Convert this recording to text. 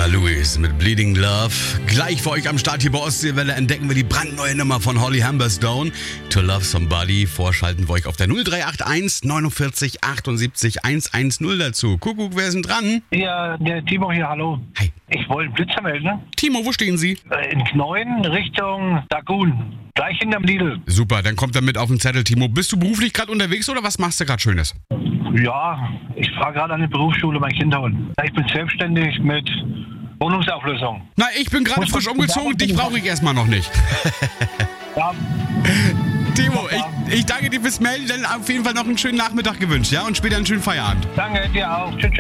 Eva Louise mit Bleeding Love. Gleich für euch am Start hier bei Ostseewelle entdecken wir die brandneue Nummer von Holly Humberstone. To Love Somebody. Vorschalten wir euch auf der 0381 49 78 110 dazu. Kuckuck, wer ist denn dran? Ja, der Timo hier, hallo. Hi. Ich wollte einen Blitzer melden, ne? Timo, wo stehen Sie? In Kneuen Richtung Dagun. Gleich hinterm Lidl. Super, dann kommt er mit auf den Zettel, Timo. Bist du beruflich gerade unterwegs oder was machst du gerade Schönes? Ja, ich fahre gerade an die Berufsschule mein Kind holen. Ich bin selbstständig mit Wohnungsauflösung. Na, ich bin gerade frisch umgezogen, dich brauche ich erstmal noch nicht. Ja, Timo, ich danke dir fürs Melden, dann auf jeden Fall noch einen schönen Nachmittag gewünscht, ja? Und später einen schönen Feierabend. danke dir auch. Tschüss.